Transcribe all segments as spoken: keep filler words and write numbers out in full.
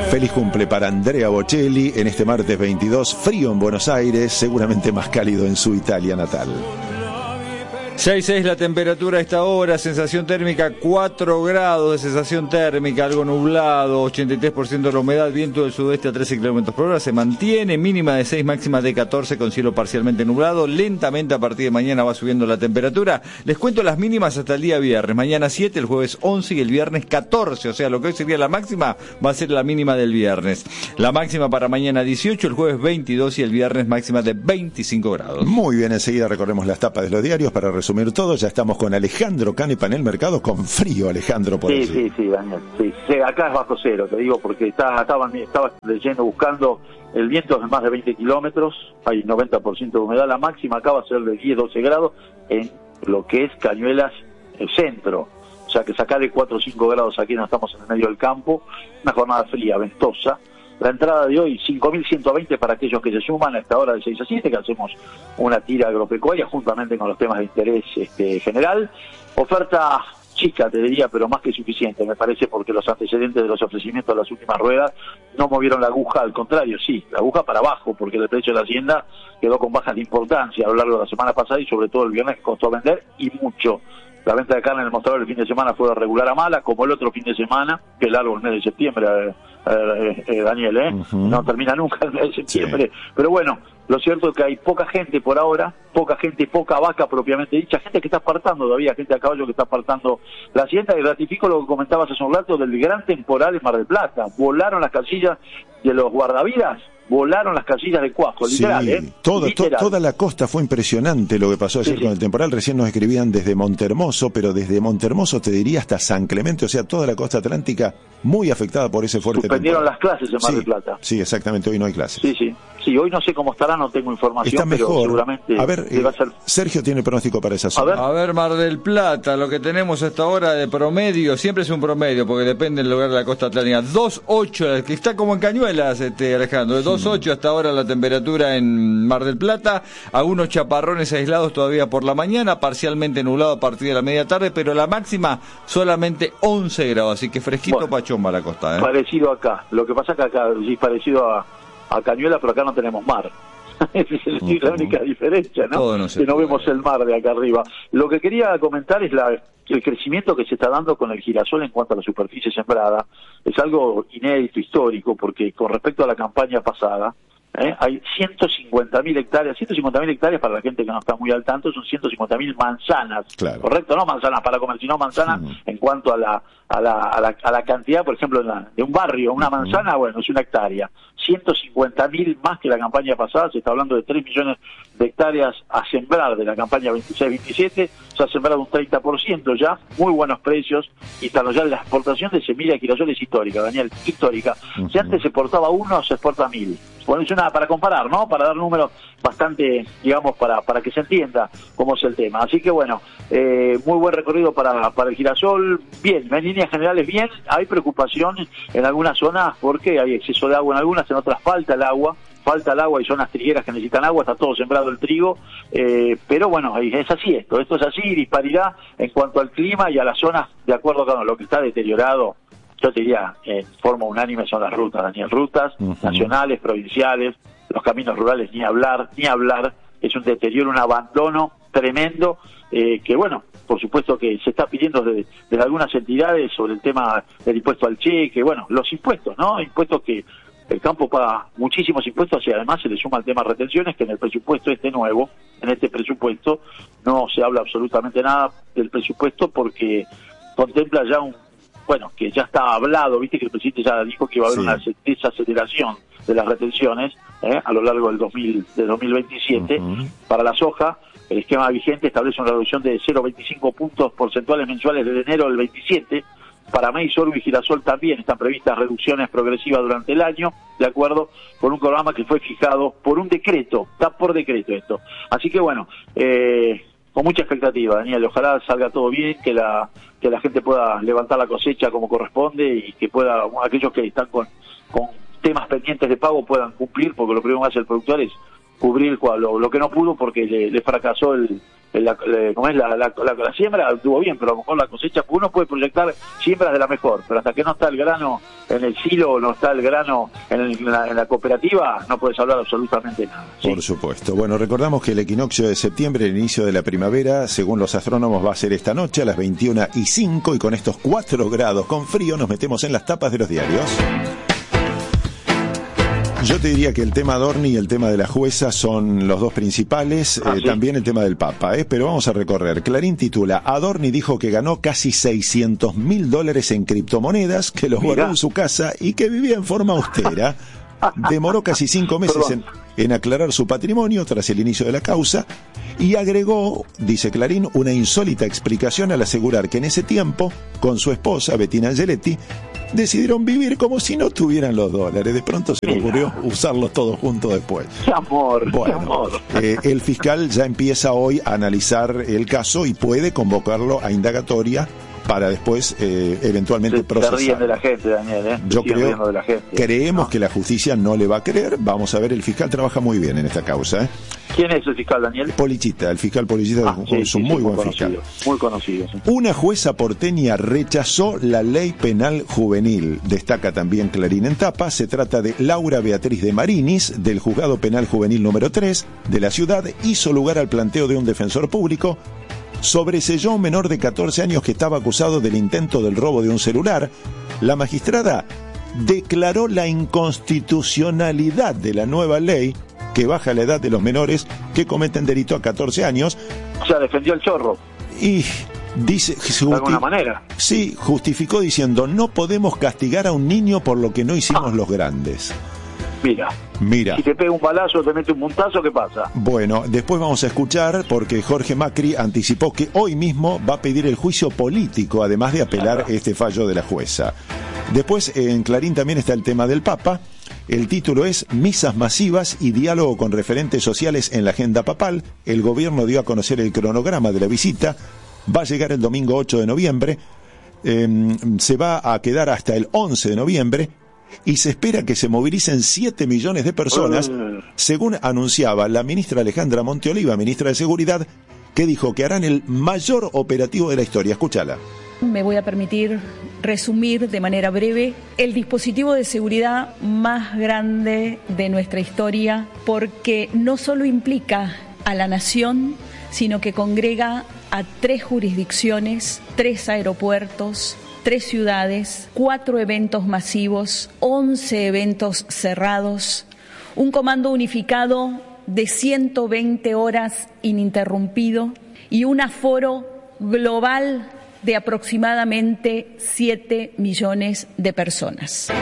Feliz cumple para Andrea Bocelli en este martes veintidós, frío en Buenos Aires, seguramente más cálido en su Italia natal. seis seis la temperatura a esta hora, sensación térmica cuatro grados de sensación térmica, algo nublado, ochenta y tres por ciento de la humedad, viento del sudeste a trece kilómetros por hora, se mantiene, mínima de seis, máxima de catorce con cielo parcialmente nublado, lentamente a partir de mañana va subiendo la temperatura. Les cuento las mínimas hasta el día viernes, mañana siete, el jueves once y el viernes catorce, o sea, lo que hoy sería la máxima va a ser la mínima del viernes. La máxima para mañana dieciocho, el jueves veintidós y el viernes máxima de veinticinco grados. Muy bien, enseguida recorremos las tapas de los diarios para resumir todo. Ya estamos con Alejandro Canepa en el mercado, con frío, Alejandro, por Sí, allí. sí, sí, Daniel. Sí, sí, acá es bajo cero, te digo, porque está, estaba, estaba leyendo, buscando, el viento es de más de veinte kilómetros, hay noventa por ciento de humedad, la máxima acá va a ser de diez, doce grados en lo que es Cañuelas, el centro. O sea que saca de cuatro o cinco grados aquí, no estamos en el medio del campo, una jornada fría, ventosa. La entrada de hoy, cinco mil ciento veinte para aquellos que se suman a esta hora de seis a siete, que hacemos una tira agropecuaria juntamente con los temas de interés este, general. Oferta chica, te diría, pero más que suficiente, me parece, porque los antecedentes de los ofrecimientos de las últimas ruedas no movieron la aguja, al contrario, sí, la aguja para abajo, porque el precio de la hacienda quedó con bajas de importancia a lo largo de la semana pasada y sobre todo el viernes que costó vender y mucho. La venta de carne en el mostrador el fin de semana fue de regular a mala, como el otro fin de semana, que es largo el mes de septiembre, eh, eh, eh, Daniel, ¿eh? Uh-huh. No termina nunca el mes de septiembre. Sí. Pero bueno, lo cierto es que hay poca gente por ahora, poca gente, poca vaca propiamente dicha, gente que está apartando todavía, gente a caballo que está apartando la hacienda, y ratifico lo que comentabas hace un rato del gran temporal en Mar del Plata. Volaron las casillas de los guardavidas, volaron las casillas de Cuajo, literal, sí, ¿eh? Todo, literal. To, toda la costa fue impresionante lo que pasó ayer sí, con sí. el temporal. Recién nos escribían desde Montehermoso, pero desde Montehermoso te diría hasta San Clemente, o sea, toda la costa atlántica muy afectada por ese fuerte Suspendieron temporal. las clases en Mar sí, del Plata. Sí, exactamente, hoy no hay clases. Sí, sí. Sí, hoy no sé cómo estará, no tengo información, Está mejor. Pero seguramente a ver, eh, va a ser... Sergio tiene pronóstico para esa zona. A ver. a ver, Mar del Plata, lo que tenemos hasta ahora de promedio, siempre es un promedio, porque depende del lugar de la costa atlántica, dos ocho, que está como en Cañuelas, este Alejandro, de dos ocho hasta ahora la temperatura en Mar del Plata, algunos chaparrones aislados todavía por la mañana, parcialmente nublado a partir de la media tarde, pero la máxima solamente once grados, así que fresquito bueno, pachomba la costa. ¿eh? Parecido acá, lo que pasa que acá sí parecido a a Cañuelas, pero acá no tenemos mar. Esa es uh-huh. la única diferencia, ¿no? no que no vemos el mar de acá arriba. Lo que quería comentar es la, el crecimiento que se está dando con el girasol en cuanto a la superficie sembrada. Es algo inédito, histórico, porque con respecto a la campaña pasada, ¿eh? hay ciento cincuenta mil hectáreas, ciento cincuenta mil hectáreas para la gente que no está muy al tanto, son ciento cincuenta mil manzanas, claro. correcto, no manzanas para comer, sino manzanas uh-huh. en cuanto a la a la, a la a la cantidad, por ejemplo, de, la, de un barrio, una uh-huh. manzana, bueno, es una hectárea, ciento cincuenta mil más que la campaña pasada, se está hablando de tres millones de hectáreas a sembrar de la campaña veintiséis veintisiete, se ha sembrado un treinta por ciento ya, muy buenos precios, y están ya la exportación de semilla de girasol es histórica, Daniel, histórica. Uh-huh. Si antes se exportaba uno, se exporta mil. Bueno, es una para comparar, ¿no? Para dar números bastante, digamos, para para que se entienda cómo es el tema. Así que bueno, eh, muy buen recorrido para para el girasol. Bien, en líneas generales bien. Hay preocupación en algunas zonas porque hay exceso de agua en algunas, en otras falta el agua. Falta el agua y zonas trigueras que necesitan agua, está todo sembrado el trigo, eh, pero bueno, es así esto, esto es así, disparidad en cuanto al clima y a las zonas, de acuerdo con lo que está deteriorado. Yo te diría, en forma unánime son las rutas, Daniel, rutas uh-huh. nacionales, provinciales, los caminos rurales, ni hablar, ni hablar, es un deterioro, un abandono tremendo, eh, que bueno, por supuesto que se está pidiendo desde, desde algunas entidades sobre el tema del impuesto al cheque, bueno, los impuestos, ¿no? Impuestos que el campo paga muchísimos impuestos y además se le suma el tema de retenciones, que en el presupuesto este nuevo, en este presupuesto, no se habla absolutamente nada del presupuesto porque contempla ya un bueno, que ya está hablado, viste que el presidente ya dijo que iba a haber sí. una desaceleración de las retenciones ¿eh? a lo largo del dos mil, del dos mil veintisiete. Uh-huh. Para la soja, el esquema vigente establece una reducción de cero coma veinticinco puntos porcentuales mensuales desde enero del veintisiete. Para maíz, sorgo y girasol también están previstas reducciones progresivas durante el año, de acuerdo con un programa que fue fijado por un decreto, está por decreto esto. Así que bueno, eh, con mucha expectativa, Daniel, ojalá salga todo bien, que la que la gente pueda levantar la cosecha como corresponde y que pueda, aquellos que están con, con temas pendientes de pago puedan cumplir, porque lo primero que hace el productor es cubrir lo, lo que no pudo porque le, le fracasó el, el la, le, ¿cómo es? La, la, la, la siembra, estuvo bien, pero a lo mejor la cosecha, uno puede proyectar siembras de la mejor, pero hasta que no está el grano en el silo o no está el grano en, el, en, la, en la cooperativa, no puedes hablar absolutamente nada. ¿Sí? Por supuesto. Bueno, recordamos que el equinoccio de septiembre, el inicio de la primavera, según los astrónomos, va a ser esta noche a las veintiuna y cinco, y con estos cuatro grados con frío nos metemos en las tapas de los diarios. Yo te diría que el tema Adorni y el tema de la jueza son los dos principales, ah, eh, ¿sí? También el tema del Papa, ¿eh? Pero vamos a recorrer. Clarín titula: Adorni dijo que ganó casi seiscientos mil dólares en criptomonedas, que los guardó en su casa y que vivía en forma austera. Demoró casi cinco meses en, en aclarar su patrimonio tras el inicio de la causa, y agregó, dice Clarín, una insólita explicación al asegurar que en ese tiempo, con su esposa Bettina Angeletti, decidieron vivir como si no tuvieran los dólares. De pronto se le ocurrió usarlos todos juntos después. ¡Qué amor! Bueno, qué amor. Eh, el fiscal ya empieza hoy a analizar el caso y puede convocarlo a indagatoria para después eh, eventualmente se, procesar. Se ríen de la gente, Daniel, ¿eh? Yo creo, de la gente. creemos no. que la justicia no le va a creer. Vamos a ver, el fiscal trabaja muy bien en esta causa, ¿eh? ¿Quién es el fiscal, Daniel? Polichita, el fiscal Polichita ah, es un, sí, un muy sí, buen muy fiscal. Muy conocido. Sí. Una jueza porteña rechazó la ley penal juvenil. Destaca también Clarín en tapa. Se trata de Laura Beatriz de Marinis, del Juzgado Penal Juvenil número tres de la ciudad. Hizo lugar al planteo de un defensor público. Sobreseyó a un menor de catorce años que estaba acusado del intento del robo de un celular. La magistrada declaró la inconstitucionalidad de la nueva ley que baja la edad de los menores que cometen delito a catorce años. O sea, defendió el chorro. Y dice... De alguna manera. Sí, justificó diciendo: no podemos castigar a un niño por lo que no hicimos ah. los grandes. Mira. Mira. Si te pega un balazo, te mete un puntazo, ¿qué pasa? Bueno, después vamos a escuchar, porque Jorge Macri anticipó que hoy mismo va a pedir el juicio político, además de apelar claro. este fallo de la jueza. Después, en Clarín también está el tema del Papa. El título es Misas masivas y diálogo con referentes sociales en la agenda papal. El gobierno dio a conocer el cronograma de la visita. Va a llegar el domingo ocho de noviembre. Eh, se va a quedar hasta el once de noviembre. Y se espera que se movilicen siete millones de personas, según anunciaba la ministra Alejandra Monteoliva, ministra de Seguridad, que dijo que harán el mayor operativo de la historia. Escúchala. Me voy a permitir resumir de manera breve el dispositivo de seguridad más grande de nuestra historia, porque no solo implica a la nación, sino que congrega a tres jurisdicciones, tres aeropuertos, tres ciudades, cuatro eventos masivos, once eventos cerrados, un comando unificado de ciento veinte horas ininterrumpido y un aforo global de aproximadamente siete millones de personas.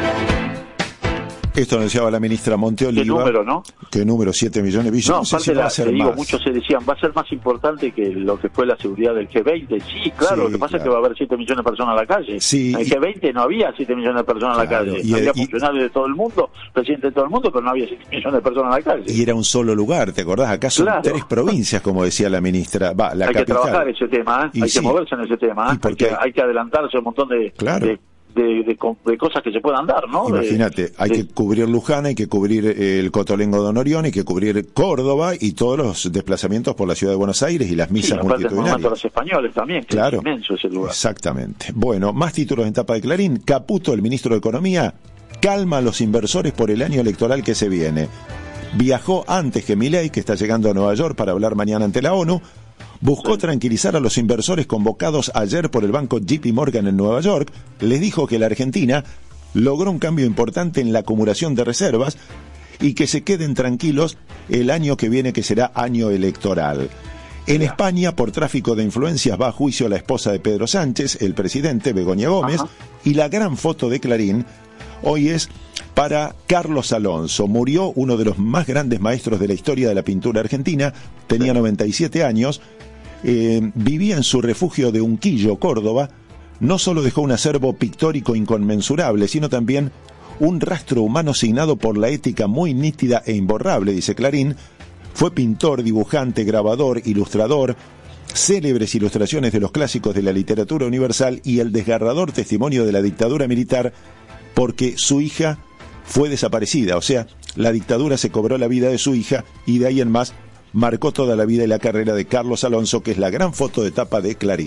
Esto anunciaba la ministra Monteoliva. ¿Qué número, no? ¿Qué número? ¿Siete millones? No, no sé si la, va a ser te digo, más. muchos se decían, va a ser más importante que lo que fue la seguridad del G veinte. Sí, claro, sí, lo que pasa claro. es que va a haber siete millones de personas en la calle. Sí, en el G veinte no había siete millones de personas claro, en la calle. Y, había y, funcionarios de todo el mundo, presidente de todo el mundo, pero no había siete millones de personas en la calle. Y era un solo lugar, ¿te acordás? Acá son claro. tres provincias, como decía la ministra. Va, la hay capital. que trabajar ese tema, ¿eh? hay sí. que moverse en ese tema. ¿eh? Hay, que, hay que adelantarse un montón de... Claro. de De, de, de cosas que se puedan dar, ¿no? Imagínate, hay de, que cubrir Luján, hay que cubrir el Cotolengo de Honorión, hay que cubrir Córdoba y todos los desplazamientos por la ciudad de Buenos Aires y las misas sí, multitudinarias. Los españoles también, que claro, es inmenso ese lugar. Exactamente. Bueno, más títulos en tapa de Clarín. Caputo, el ministro de Economía, calma a los inversores por el año electoral que se viene. Viajó antes que Milei, que está llegando a Nueva York para hablar mañana ante la ONU. Buscó sí. tranquilizar a los inversores convocados ayer por el banco J P Morgan en Nueva York. Les dijo que la Argentina logró un cambio importante en la acumulación de reservas y que se queden tranquilos el año que viene, que será año electoral. En Mira. España, por tráfico de influencias, va a juicio la esposa de Pedro Sánchez, el presidente Begoña Gómez. Ajá. Y la gran foto de Clarín hoy es para Carlos Alonso. Murió uno de los más grandes maestros de la historia de la pintura argentina. Tenía noventa y siete años. Eh, vivía en su refugio de Unquillo, Córdoba. No solo dejó un acervo pictórico inconmensurable, sino también un rastro humano signado por la ética muy nítida e imborrable, dice Clarín. Fue pintor, dibujante, grabador, ilustrador, célebres ilustraciones de los clásicos de la literatura universal y el desgarrador testimonio de la dictadura militar, porque su hija fue desaparecida. O sea, la dictadura se cobró la vida de su hija y de ahí en más marcó toda la vida y la carrera de Carlos Alonso, que es la gran foto de tapa de Clarín.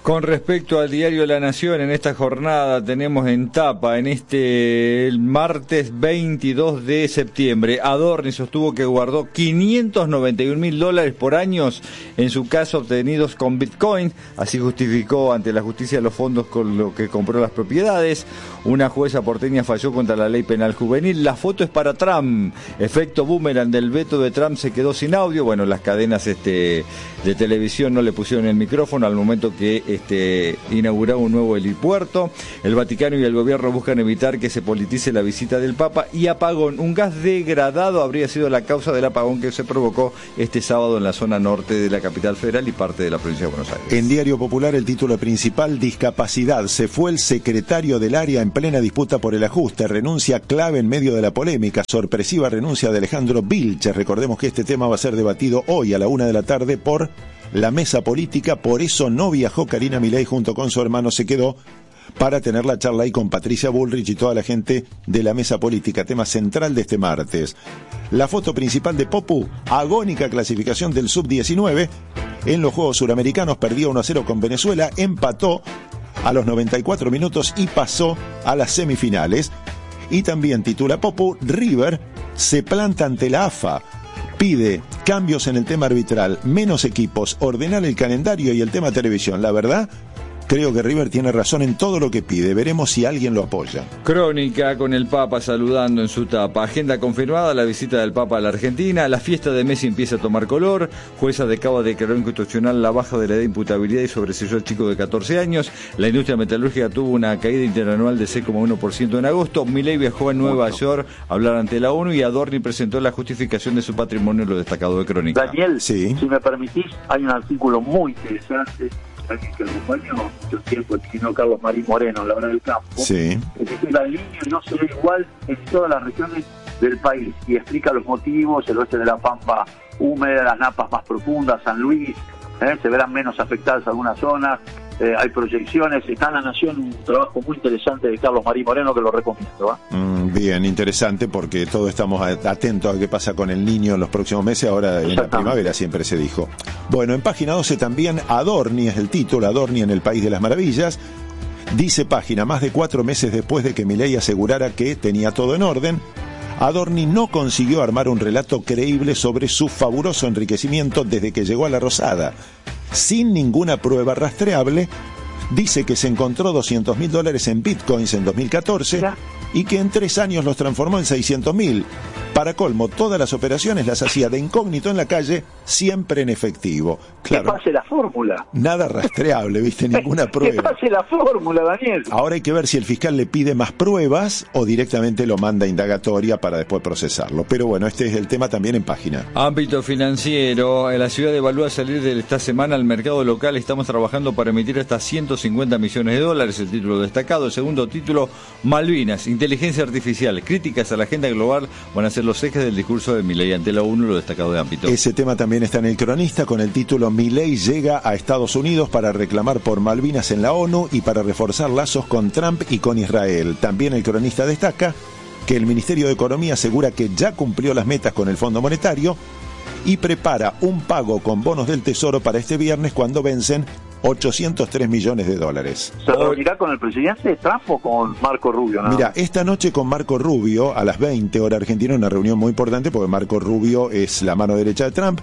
Con respecto al diario La Nación, en esta jornada tenemos en tapa, en este el martes veintidós de septiembre, Adorni sostuvo que guardó quinientos noventa y un mil dólares por años en su caso obtenidos con Bitcoin. Así justificó ante la justicia los fondos con los que compró las propiedades. Una jueza porteña falló contra la ley penal juvenil. La foto es para Trump. Efecto boomerang del veto de Trump, se quedó sin audio. Bueno, las cadenas este, de televisión no le pusieron el micrófono al momento que Este, inauguraba un nuevo helipuerto. El Vaticano y el gobierno buscan evitar que se politice la visita del Papa. Y apagón, un gas degradado habría sido la causa del apagón que se provocó este sábado en la zona norte de la capital federal y parte de la provincia de Buenos Aires. En Diario Popular, el título principal: discapacidad. Se fue el secretario del área en plena disputa por el ajuste. Renuncia clave en medio de la polémica. Sorpresiva renuncia de Alejandro Vilches. Recordemos que este tema va a ser debatido hoy a la una de la tarde por la mesa política. Por eso no viajó Karina Milei junto con su hermano, se quedó para tener la charla ahí con Patricia Bullrich y toda la gente de la mesa política, tema central de este martes. La foto principal de Popu: agónica clasificación del sub diecinueve en los Juegos Suramericanos, perdió uno a cero con Venezuela, empató a los noventa y cuatro minutos y pasó a las semifinales. Y también titula Popu: River se planta ante la A F A, pide cambios en el tema arbitral, menos equipos, ordenar el calendario y el tema televisión. La verdad, creo que River tiene razón en todo lo que pide. Veremos si alguien lo apoya. Crónica con el Papa saludando en su tapa. Agenda confirmada, la visita del Papa a la Argentina. La fiesta de Messi empieza a tomar color. Jueza de Cava declaró inconstitucional la baja de la edad de imputabilidad y sobreseyó al chico de catorce años. La industria metalúrgica tuvo una caída interanual de seis coma uno por ciento en agosto. Milei viajó a Nueva York a hablar ante la ONU y Adorni presentó la justificación de su patrimonio en lo destacado de Crónica. Daniel, sí. Si me permitís, hay un artículo muy interesante que acompañó mucho tiempo el señor Carlos Marín Moreno, la hora del campo, sí. que dice: la línea no será igual en todas las regiones del país, y explica los motivos. El oeste de la Pampa húmeda, las napas más profundas, San Luis, ¿eh? se verán menos afectadas algunas zonas. Eh, hay proyecciones, está en La Nación un trabajo muy interesante de Carlos Marín Moreno que lo recomiendo. ¿eh? Mm, bien, interesante, porque todos estamos atentos a qué pasa con el niño en los próximos meses. Ahora en la primavera siempre se dijo. Bueno, en página doce también Adorni es el título, Adorni en el País de las Maravillas. Dice página: más de cuatro meses después de que Milei asegurara que tenía todo en orden, Adorni no consiguió armar un relato creíble sobre su fabuloso enriquecimiento desde que llegó a la Rosada. Sin ninguna prueba rastreable, dice que se encontró doscientos mil dólares en bitcoins en dos mil catorce y que en tres años los transformó en seiscientos mil. Para colmo, todas las operaciones las hacía de incógnito en la calle, siempre en efectivo. Claro, que pase la fórmula. Nada rastreable, ¿viste? Ninguna prueba. Que pase la fórmula, Daniel. Ahora hay que ver si el fiscal le pide más pruebas o directamente lo manda a indagatoria para después procesarlo. Pero bueno, este es el tema también en página. Ámbito financiero. La ciudad evalúa salir de esta semana al mercado local. Estamos trabajando para emitir hasta ciento cincuenta millones de dólares. El título destacado. El segundo título: Malvinas, inteligencia artificial, críticas a la agenda global van a ser los ejes del discurso de Milei ante la ONU, lo destacado de ámbito. Ese tema también está en El Cronista con el título: Milei llega a Estados Unidos para reclamar por Malvinas en la ONU y para reforzar lazos con Trump y con Israel. También El Cronista destaca que el Ministerio de Economía asegura que ya cumplió las metas con el Fondo Monetario y prepara un pago con bonos del Tesoro para este viernes cuando vencen ochocientos tres millones de dólares. ¿Se reunirá con el presidente Trump o con Marco Rubio? ¿No? Mira, esta noche con Marco Rubio a las veinte hora argentina, una reunión muy importante porque Marco Rubio es la mano derecha de Trump.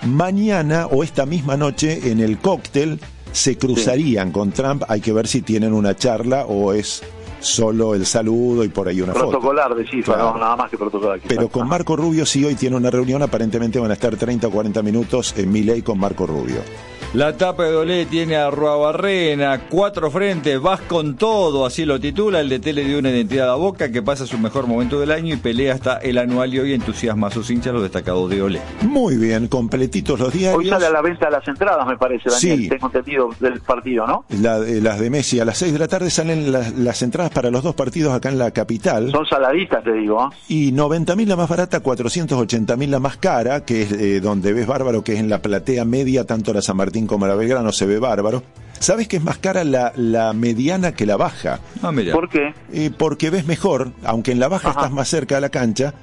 Mañana o esta misma noche en el cóctel se cruzarían sí. con Trump. Hay que ver si tienen una charla o es solo el saludo y por ahí una protocolar foto. de cifra, claro. no, nada más que protocolar. Pero con Marco Rubio sí hoy tiene una reunión, aparentemente van a estar treinta o cuarenta minutos en Milei con Marco Rubio. La tapa de Olé tiene a Arruabarrena, cuatro frentes, vas con todo, así lo titula. El D T le dio una identidad a Boca, que pasa su mejor momento del año y pelea hasta el anual, y hoy entusiasma a sus hinchas, los destacados de Olé. Muy bien, completitos los diarios. Hoy sale a la venta las entradas, me parece, Daniel, sí. Tengo entendido del partido, ¿no? La, eh, las de Messi, a las seis de la tarde salen las, las entradas para los dos partidos acá en la capital. Son saladitas, te digo. ¿eh? Y noventa mil la más barata, cuatrocientos ochenta mil la más cara, que es eh, donde ves bárbaro, que es en la platea media, tanto la San Martín como la Belgrano, se ve bárbaro. ¿Sabes que es más cara la, la mediana que la baja? Ah, mira. ¿Por qué? Eh, porque ves mejor, aunque en la baja Ajá. estás más cerca de la cancha,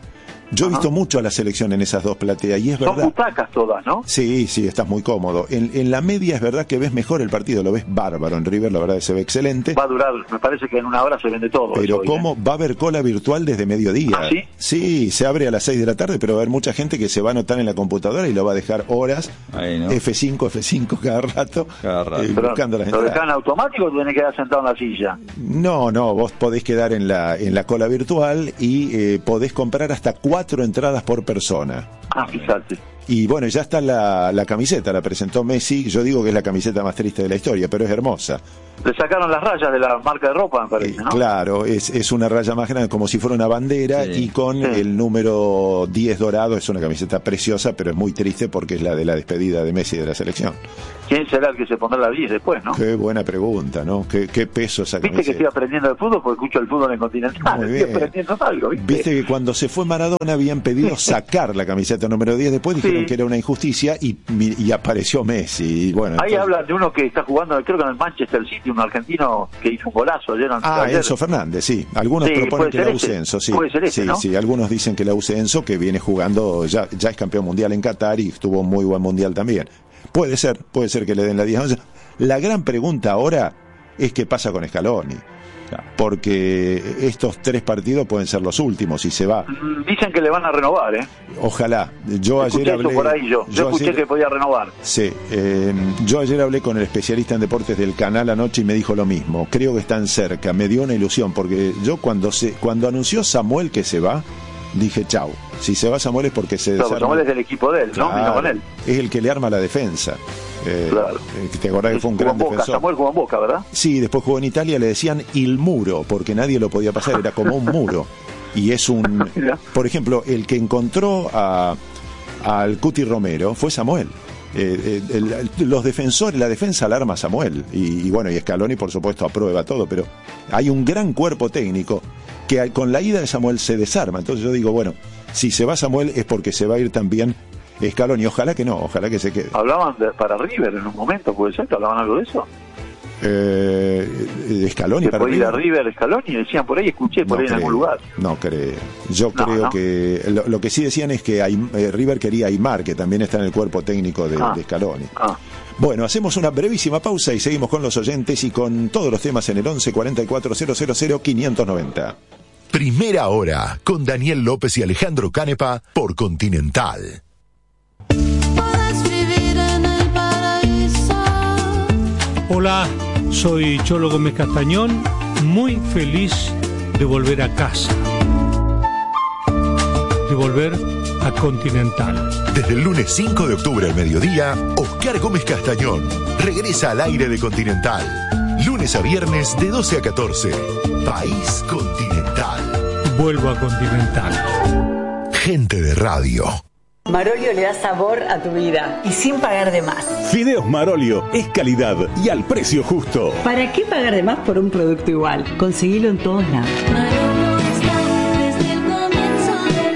Yo he visto mucho a la selección en esas dos plateas y es verdad. Son butacas todas, ¿no? Sí, sí, estás muy cómodo. En, en la media es verdad que ves mejor el partido, lo ves bárbaro. En River la verdad que se ve excelente. Va a durar, me parece que en una hora se vende todo. Pero hoy, ¿cómo? ¿eh? Va a haber cola virtual desde mediodía. ¿Ah, sí? Sí, se abre a las seis de la tarde, pero va a haber mucha gente que se va a anotar en la computadora y lo va a dejar horas. Ahí, ¿no? F cinco, F cinco cada rato. Cada rato. Eh, Pero, buscando las ¿Lo entradas. dejan automático o tenés que quedar sentado en la silla? No, no, vos podés quedar en la, en la cola virtual y eh, podés comprar hasta cuatro entradas por persona. Ah, fíjate. Y bueno, ya está la, la camiseta, la presentó Messi. Yo digo que es la camiseta más triste de la historia, pero es hermosa. Le sacaron las rayas de la marca de ropa, me parece, Eh, ¿no? Claro, es, es una raya más grande, como si fuera una bandera, Sí. y con Sí. el número diez dorado. Es una camiseta preciosa, pero es muy triste porque es la de la despedida de Messi de la selección. ¿Quién será el que se pondrá la diez después, no? Qué buena pregunta, ¿no? Qué, qué peso esa Viste que estoy camiseta. aprendiendo de fútbol porque escucho el fútbol en Continental. Muy Estoy bien. aprendiendo algo, ¿viste? Viste que cuando se fue Maradona habían pedido sacar la camiseta número diez, después dijeron Sí. que era una injusticia y, y apareció Messi. Y bueno, Ahí entonces- hablan de uno que está jugando, creo que en el Manchester City, un argentino que hizo un golazo ayer. Ah, ayer. Enzo Fernández, sí. Algunos Sí, proponen puede que ser la use ese. Enzo, sí. Puede ser ese, sí, ¿no? sí. Algunos dicen que la use Enzo, que viene jugando, ya, ya es campeón mundial en Qatar y estuvo un muy buen mundial también. Puede ser, puede ser que le den la diez. La gran pregunta ahora es qué pasa con Scaloni. Claro. Porque estos tres partidos pueden ser los últimos y se va. Mm, Dicen que le van a renovar, ¿eh? Ojalá. Yo Escuché ayer eso hablé. por ahí yo. Yo, escuché ayer- que podía renovar. Sí, eh, yo ayer hablé con el especialista en deportes del canal anoche y me dijo lo mismo. Creo que están cerca. Me dio una ilusión porque yo cuando se cuando anunció Samuel que se va, dije chau. Si se va Samuel es porque se Pero desarma. Samuel es del equipo de él, ¿no? Claro, Vino con él. es el que le arma la defensa. Eh, Claro. eh, ¿Te acordás que fue un Jugó gran en Boca, defensor? Samuel jugó en Boca, ¿verdad? Sí, después jugó en Italia, le decían il muro, porque nadie lo podía pasar, era como un muro. Y es un... Mira. Por ejemplo, el que encontró a al Cuti Romero fue Samuel. Eh, eh, el- el- los defensores, la defensa la arma Samuel. Y, y bueno, y Scaloni, por supuesto, aprueba todo, pero hay un gran cuerpo técnico que al- con la ida de Samuel se desarma. Entonces yo digo, bueno, si se va Samuel es porque se va a ir también Scaloni. Ojalá que no, ojalá que se quede. Hablaban de, para River en un momento, ¿puede ser que hablaban algo de eso? Eh, de Scaloni Que para podía ir a River. River, Scaloni, decían por ahí, escuché por No ahí en creo, algún lugar. no creo. Yo No, creo no. que lo, lo que sí decían es que Ay- eh, River quería a Aymar, que también está en el cuerpo técnico de, Ah. de Scaloni. Ah. Bueno, hacemos una brevísima pausa y seguimos con los oyentes y con todos los temas en el once cuarenta y cuatro cero cero cero quinientos noventa. Primera hora con Daniel López y Alejandro Canepa por Continental. Puedes vivir en el paraíso. Hola, soy Cholo Gómez Castañón, muy feliz de volver a casa, de volver a Continental. Desde el lunes cinco de octubre al mediodía, Oscar Gómez Castañón regresa al aire de Continental. Lunes a viernes de doce a catorce. País Continental. Vuelvo a Continental. Gente de radio. Marolio le da sabor a tu vida y sin pagar de más. Fideos Marolio es calidad y al precio justo. ¿Para qué pagar de más por un producto igual? Conseguilo en todos lados. Marolio está desde el comienzo del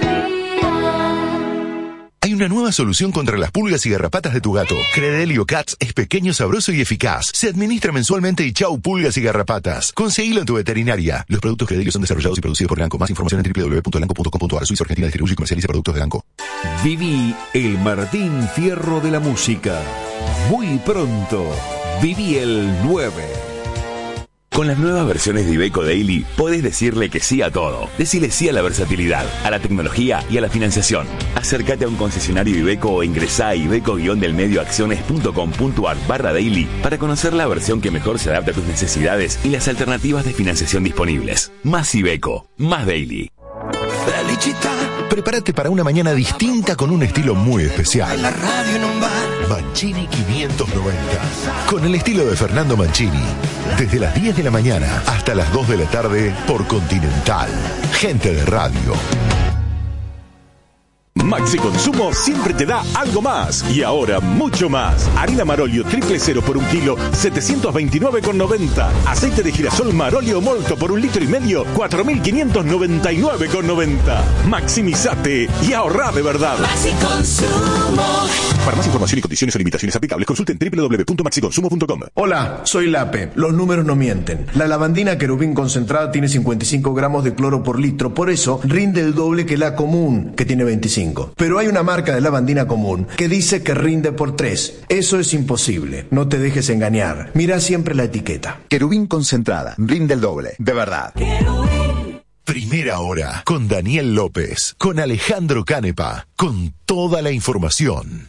día. Hay una nueva solución contra las pulgas y garrapatas de tu gato. Credelio Cats es pequeño, sabroso y eficaz. Se administra mensualmente y chau pulgas y garrapatas. Conseguilo en tu veterinaria. Los productos Credelio son desarrollados y producidos por Ganco. Más información en doble u doble u doble u punto ganco punto com punto a r. Suiza Argentina distribuye y comercializa productos de Ganco. Viví el Martín Fierro de la música. Muy pronto, viví el nueve. Con las nuevas versiones de Iveco Daily, podés decirle que sí a todo. Decile sí a la versatilidad, a la tecnología y a la financiación. Acércate a un concesionario Iveco o ingresá a iveco-delmedioacciones.com.ar barra daily para conocer la versión que mejor se adapta a tus necesidades y las alternativas de financiación disponibles. Más Iveco, más Daily. Prepárate para una mañana distinta con un estilo muy especial. Mancini quinientos noventa. Con el estilo de Fernando Mancini. Desde las diez de la mañana hasta las dos de la tarde por Continental. Gente de radio. Maxi Consumo siempre te da algo más. Y ahora mucho más. Harina Marolio triple cero por un kilo, setecientos veintinueve con noventa. Aceite de girasol Marolio Molto por un litro y medio, cuatro mil quinientos noventa y nueve con noventa. Maximizate y ahorrá de verdad. Maxi Consumo. Para más información y condiciones o limitaciones aplicables, consulten doble u doble u doble u punto maxi consumo punto com. Hola, soy Lape. Los números no mienten. La lavandina Querubín concentrada tiene cincuenta y cinco gramos de cloro por litro. Por eso rinde el doble que la común, que tiene veinticinco. Pero hay una marca de lavandina común que dice que rinde por tres. Eso es imposible. No te dejes engañar. Mira siempre la etiqueta. Querubín concentrada. Rinde el doble. De verdad. Primera hora con Daniel López, con Alejandro Canepa, con toda la información.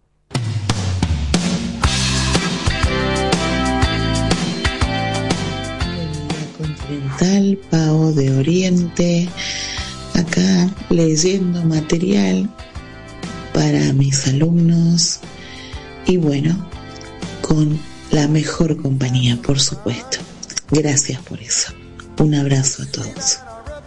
Continental, Pao de Oriente, acá leyendo material para mis alumnos y bueno, con la mejor compañía, por supuesto. Gracias por eso. Un abrazo a todos.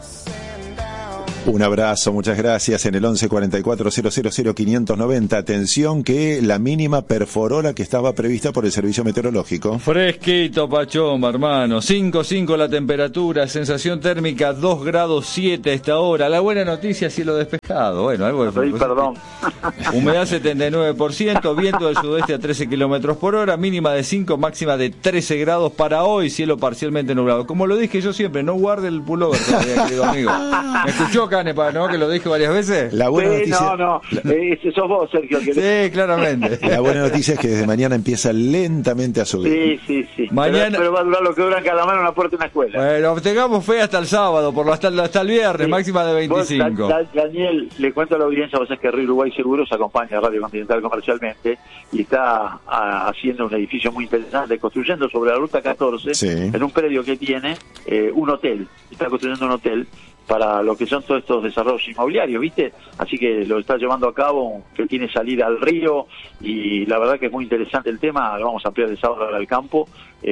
Un abrazo, muchas gracias. En el once cuarenta y cuatro cero cero cero quinientos noventa, atención que la mínima perforó la que estaba prevista por el servicio meteorológico. Fresquito, Pachoma, hermano. cinco cinco la temperatura, sensación térmica dos grados siete a esta hora. La buena noticia, cielo despejado. Bueno, algo de... Pedí perdón. Humedad setenta y nueve por ciento, viento del sudeste a trece kilómetros por hora, mínima de cinco, máxima de trece grados para hoy, cielo parcialmente nublado. Como lo dije yo siempre, no guarde el pullover todavía, querido amigo. ¿Me escuchó, Canepa, no? Que lo dije varias veces. La buena sí, noticia... No, no, eh, sos vos, Sergio. Que sí, claramente. La buena noticia es que desde mañana empieza lentamente a subir. Sí, sí, sí. Mañana... Pero, pero va a durar lo que dura en cada mano una puerta de una escuela. Bueno, tengamos fe hasta el sábado, por lo hasta, hasta el viernes, sí. Máxima de veinticinco. Vos, da, da, Daniel, le cuento a la audiencia, vos sabés que Río Uruguay Seguros acompaña a Radio Continental comercialmente y está a, haciendo un edificio muy interesante, construyendo sobre la ruta catorce, sí. En un predio que tiene eh, un hotel. Está construyendo un hotel para lo que son todos estos desarrollos inmobiliarios, ¿viste? Así que lo está llevando a cabo, que tiene salida al río, y la verdad que es muy interesante el tema. Lo vamos a ampliar de sábado al campo.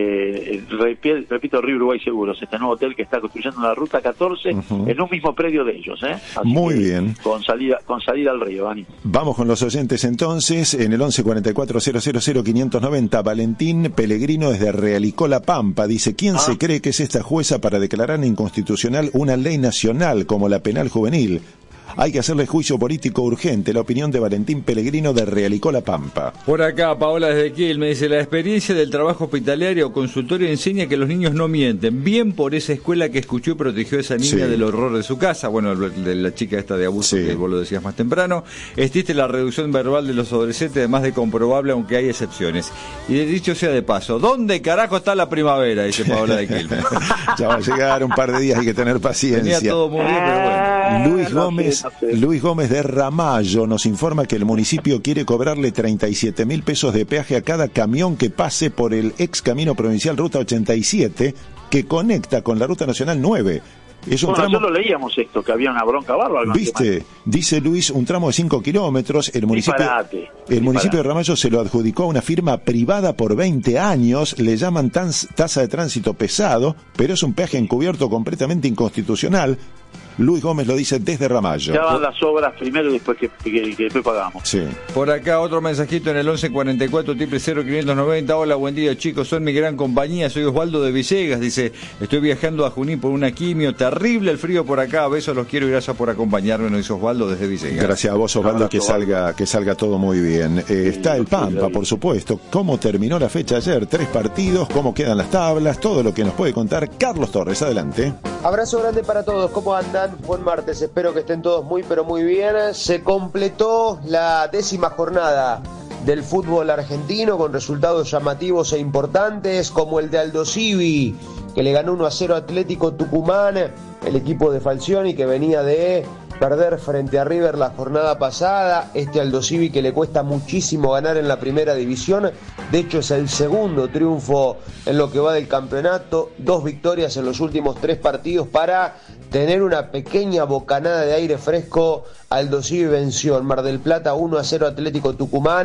Eh, repito, repito, Río Uruguay Seguros, este nuevo hotel que está construyendo en la ruta catorce, uh-huh. En un mismo predio de ellos, ¿eh? Así muy bien. Con salida, con salida al río, Dani. Vamos con los oyentes entonces, en el once cuarenta y cuatro cero cero cero quinientos noventa, Valentín Pellegrino desde Realicó La Pampa, dice, ¿quién ah. se cree que es esta jueza para declarar inconstitucional una ley nacional como la penal juvenil? Hay que hacerle juicio político urgente. La opinión de Valentín Pellegrino de Realicó La Pampa. Por acá, Paola desde Kiel me dice, la experiencia del trabajo hospitalario o consultorio enseña que los niños no mienten. Bien por esa escuela que escuchó y protegió a esa niña sí. del horror de su casa. Bueno, de la chica esta de abuso sí. que vos lo decías más temprano. Existe la reducción verbal de los adolescentes, además de comprobable, aunque hay excepciones. Y de dicho sea de paso, ¿dónde carajo está la primavera? Dice Paola de Kiel. Ya va a llegar un par de días, hay que tener paciencia. Tenía todo muy bien, pero bueno. Luis Gómez... Luis Gómez de Ramallo nos informa que el municipio quiere cobrarle treinta y siete mil pesos de peaje a cada camión que pase por el ex camino provincial Ruta ochenta y siete que conecta con la Ruta Nacional nueve. Es un bueno, tramo... nosotros leíamos esto, que había una bronca bárbara. ¿Viste? Dice Luis, un tramo de cinco kilómetros. El municipio, disparate, el disparate. municipio de Ramallo se lo adjudicó a una firma privada por veinte años. Le llaman tans, tasa de tránsito pesado, pero es un peaje encubierto completamente inconstitucional. Luis Gómez lo dice desde Ramallo. Ya van las obras primero y después que, que, que después pagamos. Sí. Por acá otro mensajito en el once cuarenta y cuatro triple cero quinientos noventa. Hola, buen día chicos, son mi gran compañía. Soy Osvaldo de Villegas. Dice, estoy viajando a Junín por una quimio. Terrible el frío por acá. Besos, los quiero y gracias por acompañarme. Nos dice Osvaldo desde Villegas. Gracias a vos, Osvaldo, no, que salga que salga todo muy bien. Eh, sí, está el Pampa, por supuesto. ¿Cómo terminó la fecha ayer? Tres partidos, cómo quedan las tablas, todo lo que nos puede contar Carlos Torres. Adelante. Abrazo grande para todos. ¿Cómo andan? Buen martes. Espero que estén todos muy pero muy bien. Se completó la décima jornada del fútbol argentino con resultados llamativos e importantes como el de Aldosivi, que le ganó uno a cero a Atlético Tucumán, el equipo de Falcioni que venía de perder frente a River la jornada pasada. Este Aldosivi que le cuesta muchísimo ganar en la primera división, de hecho es el segundo triunfo en lo que va del campeonato, dos victorias en los últimos tres partidos para tener una pequeña bocanada de aire fresco. Aldosivi venció en Mar del Plata uno a cero Atlético Tucumán.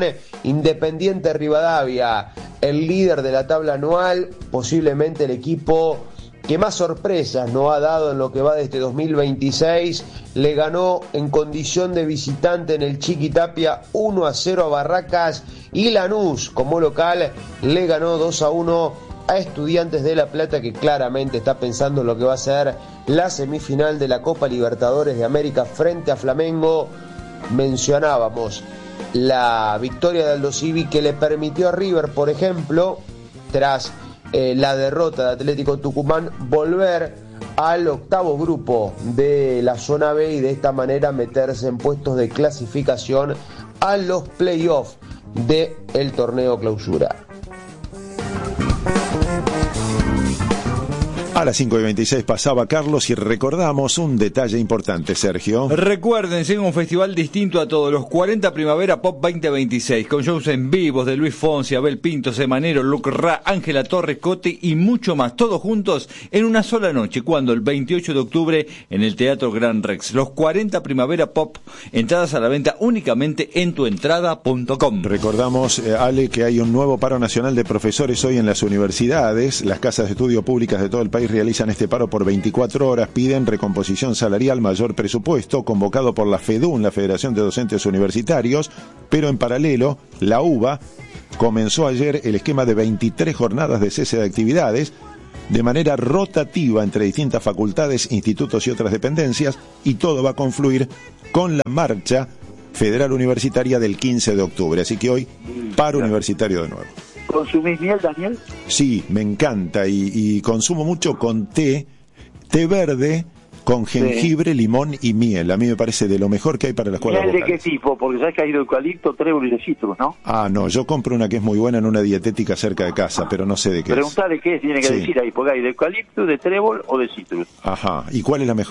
Independiente Rivadavia, el líder de la tabla anual, posiblemente el equipo que más sorpresas no ha dado en lo que va de este dos mil veintiséis. Le ganó en condición de visitante en el Chiquitapia uno a cero a Barracas, y Lanús como local le ganó dos a uno a Estudiantes de La Plata, que claramente está pensando en lo que va a ser la semifinal de la Copa Libertadores de América frente a Flamengo. Mencionábamos la victoria de Aldo Civi, que le permitió a River, por ejemplo, tras eh, la derrota de Atlético Tucumán, volver al octavo grupo de la zona B y de esta manera meterse en puestos de clasificación a los playoffs del torneo Clausura. A las cinco y veintiséis pasaba Carlos y recordamos un detalle importante, Sergio. Recuerden, sigue un festival distinto a todos, los cuarenta Primavera Pop veinte veintiséis, con shows en vivos de Luis Fonsi, Abel Pinto, Semanero, Luc Ra, Ángela Torres, Cote y mucho más, todos juntos en una sola noche, cuando el veintiocho de octubre en el Teatro Gran Rex. Los cuarenta Primavera Pop, entradas a la venta únicamente en tuentrada punto com. Recordamos, eh, Ale, que hay un nuevo paro nacional de profesores hoy en las universidades. Las casas de estudio públicas de todo el país realizan este paro por veinticuatro horas, piden recomposición salarial, mayor presupuesto, convocado por la FEDUN, la Federación de Docentes Universitarios, pero en paralelo, la UBA comenzó ayer el esquema de veintitrés jornadas de cese de actividades, de manera rotativa entre distintas facultades, institutos y otras dependencias, y todo va a confluir con la marcha federal universitaria del quince de octubre, así que hoy, paro universitario de nuevo. ¿Consumís miel, Daniel? Sí, me encanta y, y consumo mucho con té, té verde, con jengibre, sí, limón y miel. A mí me parece de lo mejor que hay para las cuerdas vocales. ¿Miel de qué tipo? Porque sabes que hay de eucalipto, trébol y de citrus, ¿no? Ah, no, yo compro una que es muy buena en una dietética cerca de casa, pero no sé de qué Preguntale es. qué es, tiene que sí decir ahí, porque hay de eucalipto, de trébol o de citrus. Ajá, ¿y cuál es la mejor?